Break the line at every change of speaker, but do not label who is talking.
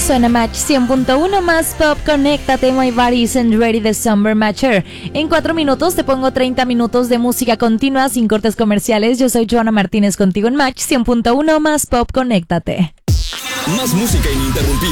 Suena Match 100.1 más pop. Conéctate, my body isn't ready, the Summer Matcher. En 4 minutos te pongo 30 minutos de música continua sin cortes comerciales. Yo soy Joana Martínez contigo en Match 100.1 más pop. Conéctate.
Más música ininterrumpida.